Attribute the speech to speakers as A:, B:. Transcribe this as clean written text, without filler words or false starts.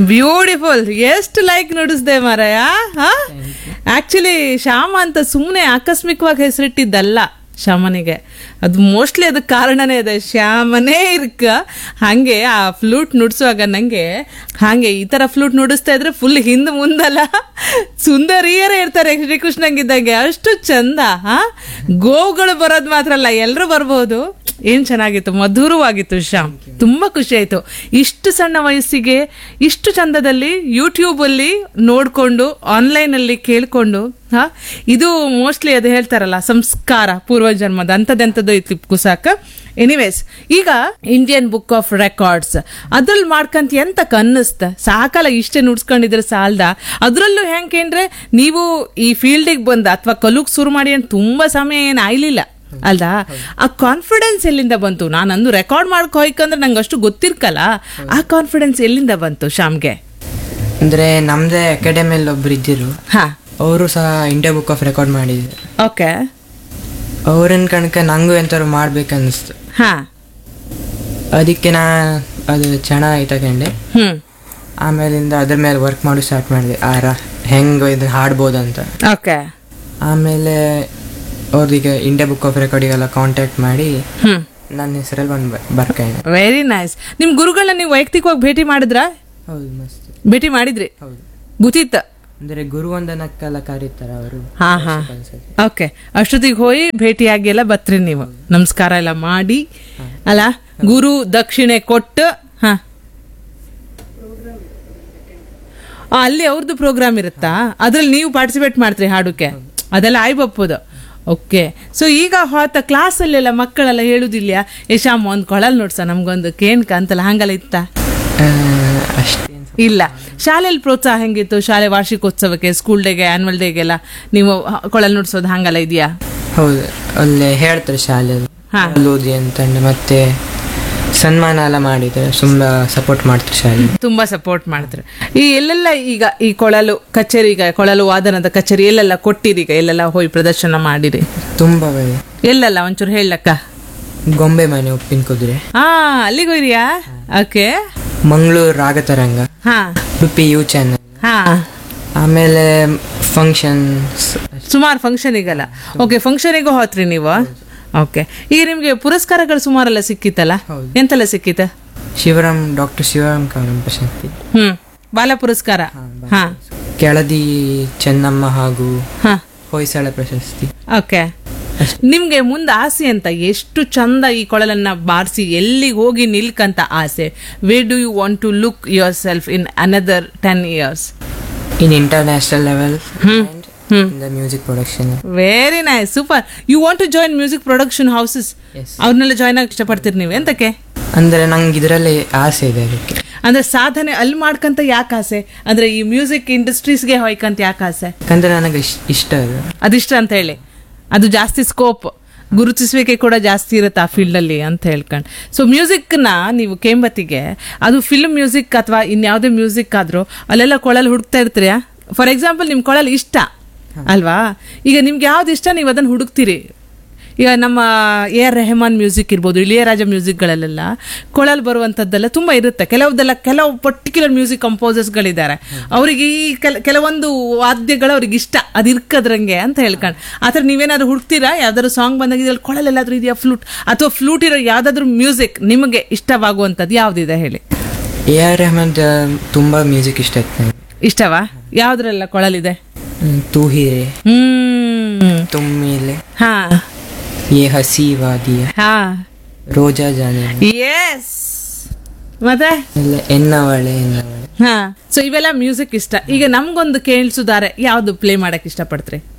A: Beautiful. ಎಷ್ಟು like ನುಡಿಸ್ದೆ ಮಾರಾಯ. Actually Shyama ಅಂತ ಸುಮ್ಮನೆ ಆಕಸ್ಮಿಕವಾಗಿ ಹೆಸರಿಟ್ಟಿದ್ದಲ್ಲ ಶ್ಯಾಮನಿಗೆ. ಅದು ಮೋಸ್ಟ್ಲಿ ಅದಕ್ಕೆ ಕಾರಣನೇ ಇದೆ, ಶ್ಯಾಮನೇ ಇರ್ಕ. ಹಾಗೆ ಆ ಫ್ಲೂಟ್ ನುಡಿಸುವಾಗ ನಂಗೆ ಹಾಗೆ ಈ ತರ ಫ್ಲೂಟ್ ನುಡಿಸ್ತಾ ಇದ್ರೆ ಫುಲ್ ಹಿಂದ್ ಮುಂದಲ್ಲ ಸುಂದರಿಯರೇ ಇರ್ತಾರೆ ಶ್ರೀಕೃಷ್ಣಂಗಿದ್ದಂಗೆ, ಅಷ್ಟು ಚಂದ. ಗೋವುಗಳು ಬರೋದು ಮಾತ್ರ ಅಲ್ಲ, ಎಲ್ಲರೂ ಬರ್ಬೋದು. ಏನ್ ಚೆನ್ನಾಗಿತ್ತು, ಮಧುರವಾಗಿತ್ತು ಶ್ಯಾಮ್. ತುಂಬಾ ಖುಷಿ ಆಯ್ತು. ಇಷ್ಟು ಸಣ್ಣ ವಯಸ್ಸಿಗೆ ಇಷ್ಟು ಚಂದದಲ್ಲಿ ಯೂಟ್ಯೂಬ್ ಅಲ್ಲಿ ನೋಡ್ಕೊಂಡು ಆನ್ಲೈನ್ ಅಲ್ಲಿ ಕೇಳ್ಕೊಂಡು, ಇದು ಮೋಸ್ಟ್ಲಿ ಅದು ಹೇಳ್ತಾರಲ್ಲ ಸಂಸ್ಕಾರ ಪೂರ್ವಜನ್ಮದ ಅಂತದೆಂತದ್ದು ಇತ್ತು ಕುಸಾಕ. ಎನಿವೇಸ್, ಈಗ ಇಂಡಿಯನ್ ಬುಕ್ ಆಫ್ ರೆಕಾರ್ಡ್ಸ್ ಅದ್ರಲ್ಲಿ ಮಾಡ್ಕಂತ ಎಂತಕ್ ಅನ್ನಿಸ್ತ, ಸಾಕಲ್ಲ ಇಷ್ಟೇ ನುಡ್ಸ್ಕೊಂಡಿದ್ರೆ ಸಾಲ್ದ. ಅದ್ರಲ್ಲೂ ಹೆಂಗೇನ್ರೆ ನೀವು ಈ ಫೀಲ್ಡಿಗೆ ಬಂದ ಅಥವಾ ಕಲುಗ್ ಶುರು ಮಾಡಿ ಅಂತ ತುಂಬಾ ಸಮಯ ಏನು ಆಯ್ಲಿಲ್ಲ ಅಲ್ದಾ. ಆ ಕಾನ್ಫಿಡೆನ್ಸ್ ಎಲ್ಲಿಂದ ಬಂತು? ನಾನಂದು ರೆಕಾರ್ಡ್ ಮಾಡ್ಕೊ ಹೋಯ್ಕಂದ್ರೆ ನಂಗೆ ಅಷ್ಟು ಗೊತ್ತಿರ್ಕಲ್ಲ, ಆ ಕಾನ್ಫಿಡೆನ್ಸ್ ಎಲ್ಲಿಂದ ಬಂತು ಶ್ಯಾಮ್ಗೆ?
B: ಅಂದ್ರೆ ನಮ್ದೇ ಅಕಾಡೆಮಿಯಲ್ಲಿ ಒಬ್ರು ಇದ್ದಿರು, ಅವರು ಸಹ ಇಂಡಿಯಾ ಬುಕ್ ಆಫ್ ರೆಕಾರ್ಡ್ ಮಾಡಿದ್ರು.
A: ಓಕೆ.
B: ಅವ್ರನ್ ಕಣಕ ನಂಗೂ ಎಂತಾರು ಮಾಡ್ಬೇಕನ್ನಿಸ್ತು. ಅದಕ್ಕೆ ನಾ ಅದು ಚೆನ್ನಾಗಿ ತಗೊಂಡೆ. ಆಮೇಲಿಂದ ಅದ್ರ ಮೇಲೆ ವರ್ಕ್ ಮಾಡಿ ಸ್ಟಾರ್ಟ್ ಮಾಡಿದೆ, ಹೆಂಗ್ ಇದು ಹಾಡ್ಬೋದಂತ.
A: ಓಕೆ.
B: ಆಮೇಲೆ ಅವ್ರಿಗೆ ಇಂಡಿಯಾ ಬುಕ್ ಆಫ್ ರೆಕಾರ್ಡಿಗೆಲ್ಲ ಕಾಂಟ್ಯಾಕ್ಟ್ ಮಾಡಿ ನನ್ನ ಹೆಸರಲ್ಲಿ ಒಂದು ಬರ್ಕಂಡೆ.
A: Very nice. ನಿಮ್ ಗುರುಗಳನ್ನ ನೀವು ವೈಯಕ್ತಿಕವಾಗಿ ಭೇಟಿ ಮಾಡಿದ್ರಾ?
B: ಹೌದು, ಮಸ್ತ್
A: ಭೇಟಿ ಮಾಡಿದ್ರಿ.
B: ಹೌದು,
A: ಗೊತ್ತಿತ್ತ
B: ಅಂದ್ರೆ ಗುರುವಂದನಕ್ಕೆಲ್ಲ ಕರೀತಾರ ಅವರು.
A: ಓಕೆ. ಅಷ್ಟೊತ್ತಿಗೆ ಹೋಗಿ ಭೇಟಿಯಾಗಿ ಎಲ್ಲ ಬತ್ರಿ ನೀವು, ನಮಸ್ಕಾರ ಎಲ್ಲ ಮಾಡಿ ಅಲ್ಲ, ಗುರು ದಕ್ಷಿಣೆ ಕೊಟ್ಟು. ಅಲ್ಲಿ ಅವ್ರದ್ದು ಪ್ರೋಗ್ರಾಮ್ ಇರುತ್ತಾ, ಅದ್ರಲ್ಲಿ ನೀವು ಪಾರ್ಟಿಸಿಪೇಟ್ ಮಾಡ್ತೀರಿ ಹಾಡುಕ್ಕೆ, ಅದೆಲ್ಲ ಆಯ್ಬಪ್ಪದು. ಓಕೆ. ಸೊ ಈಗ ಹೊತ್ತ ಕ್ಲಾಸಲ್ಲೆಲ್ಲ ಮಕ್ಕಳೆಲ್ಲ ಹೇಳುದಿಲ್ಲ, ಯಶಾಮ್ ಒಂದ್ ಕೊಳಲ್ ನೋಡ್ಸ ನಮ್ಗೊಂದು ಕೇನ್ಕ ಅಂತಲ್ಲ, ಹಂಗಲ್ಲ ಇತ್ತ? ಇಲ್ಲ. ಶಾಲೆಯಲ್ಲಿ ಪ್ರೋತ್ಸಾಹ ಹೆಂಗಿತ್ತು? ಶಾಲೆ ವಾರ್ಷಿಕೋತ್ಸವಕ್ಕೆ, ಸ್ಕೂಲ್ ಡೇಗೆ, ಆನ್ಯುವಲ್ ಡೇಗೆಲ್ಲ ನೀವು ಕೊಳಲ್ ನುಡ್ಸೋದು ಹಂಗಲ್ಲ ಇದೆಯಾ?
B: ಹೌದು, ಅಲ್ಲೇ ಹೇಳ್ತಾರೆ ಶಾಲೆಯಲ್ಲಿ ಓದಿ ಅಂತಂದು, ಮತ್ತೆ ಸನ್ಮಾನ ಎಲ್ಲ ಮಾಡಿದ್ರೆ ತುಂಬಾ ಸಪೋರ್ಟ್ ಮಾಡ್ತಾರೆ ಶಾಲೆ,
A: ತುಂಬಾ ಸಪೋರ್ಟ್ ಮಾಡ್ತಾರೆ. ಈ ಎಲ್ಲೆಲ್ಲ ಈಗ ಈ ಕೊಳಲು ಕಚೇರಿ, ಈಗ ಕೊಳಲು ವಾದನದ ಕಚೇರಿ ಎಲ್ಲೆಲ್ಲ ಕೊಟ್ಟಿರಿ? ಈಗ ಎಲ್ಲೆಲ್ಲ ಹೋಗಿ ಪ್ರದರ್ಶನ ಮಾಡಿರಿ?
B: ತುಂಬಾ
A: ಎಲ್ಲೆಲ್ಲ ಒಂಚೂರು ಹೇಳಕ್ಕ.
B: ಗೊಂಬೆ ಮನೆ, ಉಪ್ಪಿನ ಕುದುರೆ,
A: ಅಲ್ಲಿಗೆ ಹೋಯ್ರಿಯಾ? Okay.
B: Mangaluru ರಾಗತರಂಗ, Udupi you channel, ಆಮೇಲೆ ಫಂಕ್ಷನ್ಸ್,
A: ಸುಮಾರು ಫಂಕ್ಷನಿಗಲ್ಲ. ಓಕೆ, ಫಂಕ್ಷನಿಗೂ ಹೋತ್ರಿ ನೀವು? ಓಕೆ. ಈಗ ನಿಮ್ಗೆ ಪುರಸ್ಕಾರಗಳು ಸುಮಾರೆಲ್ಲ ಸಿಕ್ಕಿತ್ತಲ್ಲ, ಎಂತೆಲ್ಲ ಸಿಕ್ಕಿತ್ತ?
B: ಡಾಕ್ಟರ್ ಶಿವರಾಮ್ ಕಾರಂತ ಪ್ರಶಸ್ತಿ,
A: ಬಾಲ ಪುರಸ್ಕಾರ,
B: ಕೆಳದಿ ಚೆನ್ನಮ್ಮ ಹಾಗೂ ಹೊಯ್ಸಳ ಪ್ರಶಸ್ತಿ.
A: ಓಕೆ. ನಿಮ್ಗೆ ಮುಂದೆ ಆಸೆ ಅಂತ, ಎಷ್ಟು ಚಂದ ಈ ಕೊಳಲನ್ನ ಬಾರಿಸಿ ಎಲ್ಲಿಗೆ ಹೋಗಿ ನಿಲ್ಕಂತ ಆಸೆ? Where do you want to look your self in another 10 years?
B: In international level the music production.
A: Very nice, super. You want to join music production houses?
B: Yes.
A: ಅವ್ರನ್ನೆಲ್ಲ ಜಾಯ್ನ್ ಆಗಿ ಇಷ್ಟಪಡ್ತೀರಿ ನೀವು? ಎಂತಕ್ಕೆ?
B: ಅಂದ್ರೆ ನಂಗೆ ಇದರಲ್ಲಿ ಆಸೆ ಇದೆ. ಅದಕ್ಕೆ
A: ಅಂದ್ರೆ ಸಾಧನೆ ಅಲ್ಲಿ ಮಾಡ್ಕಂತ ಯಾಕೆ ಆಸೆ? ಅಂದ್ರೆ ಈ ಮ್ಯೂಸಿಕ್ ಇಂಡಸ್ಟ್ರೀಸ್ಗೆ ಹೋಯ್ಕಂತ ಯಾಕೆ ಆಸೆ?
B: ಯಾಕಂದ್ರೆ ನನಗೆ ಇಷ್ಟ
A: ಅದಿಷ್ಟ ಅಂತ ಹೇಳಿ, ಅದು ಜಾಸ್ತಿ ಸ್ಕೋಪ್, ಗುರುತಿಸುವಿಕೆ ಕೂಡ ಜಾಸ್ತಿ ಇರುತ್ತೆ ಆ ಫೀಲ್ಡ್ ಅಲ್ಲಿ ಅಂತ ಹೇಳ್ಕೊಂಡು. ಸೊ ಮ್ಯೂಸಿಕ್ ನ ನೀವು ಕೇಂಬತ್ತಿಗೆ, ಅದು ಫಿಲ್ಮ್ ಮ್ಯೂಸಿಕ್ ಅಥವಾ ಇನ್ಯಾವುದೇ ಮ್ಯೂಸಿಕ್ ಆದ್ರೂ ಅಲ್ಲೆಲ್ಲ ಕೊಳಲು ಹುಡುಕ್ತಾ ಇರ್ತೀರಾ? ಫಾರ್ ಎಕ್ಸಾಂಪಲ್ ನಿಮ್ ಕೊಳಲು ಇಷ್ಟ ಅಲ್ವಾ? ಈಗ ನಿಮ್ಗೆ ಯಾವ್ದು ಇಷ್ಟ ನೀವು ಅದನ್ನ ಹುಡುಕ್ತೀರಿ. ಈಗ ನಮ್ಮ AR ರೆಹಮಾನ್ ಮ್ಯೂಸಿಕ್ ಇರ್ಬೋದು, ಇಳಿಯರಾಜ ಮ್ಯೂಸಿಕ್ಗಳಲ್ಲೆಲ್ಲ ಕೊಳಲ್ ಬರುವಂಥದ್ದೆಲ್ಲ ತುಂಬ ಇರುತ್ತೆ. ಕೆಲವು ಪರ್ಟಿಕ್ಯುಲರ್ ಮ್ಯೂಸಿಕ್ ಕಂಪೋಸರ್ಸ್ಗಳಿದ್ದಾರೆ, ಅವರಿಗೆ ಈ ಕೆಲವೊಂದು ವಾದ್ಯಗಳು ಅವ್ರಿಗೆ ಇಷ್ಟ, ಅದು ಇರ್ಕದ್ರಂಗೆ ಅಂತ ಹೇಳ್ಕೊಂಡು. ಆ ಥರ ನೀವೇನಾದ್ರು ಹುಡುಕ್ತೀರಾ? ಯಾವ್ದಾದ್ರು ಸಾಂಗ್ ಬಂದಾಗ ಇದ್ರಲ್ಲಿ ಕೊಳಲೆಲ್ಲಾದ್ರೂ ಇದೆಯಾ? ಫ್ಲೂಟ್ ಇರೋ ಯಾವ್ದಾದ್ರು ಮ್ಯೂಸಿಕ್ ನಿಮಗೆ ಇಷ್ಟವಾಗುವಂಥದ್ದು ಯಾವ್ದಿದೆ ಹೇಳಿ?
B: AR ರೆಹಮಾನ್ ತುಂಬಾ ಮ್ಯೂಸಿಕ್
A: ಇಷ್ಟವಾ? ಯಾವ್ದ್ರೆಲ್ಲ ಕೊಳಲಿದೆ?
B: ತೂ ಹೀರೆ, ತುಮ್ಮಿಲೆ, ಯೇ ಹಸಿ ವಾದಿಯ, ರೋಜಾ ಜಾನೆ,
A: ಎಸ್, ಮತ್ತೆ
B: ಎನ್ನವಳೆ.
A: ಸೊ ಇವೆಲ್ಲ ಮ್ಯೂಸಿಕ್ ಇಷ್ಟ. ಈಗ ನಮ್ಗೊಂದು ಕೇಳಿಸುದಾರೆ, ಯಾವ್ದು ಪ್ಲೇ ಮಾಡಕ್ ಇಷ್ಟಪಡ್ತೀರಿ?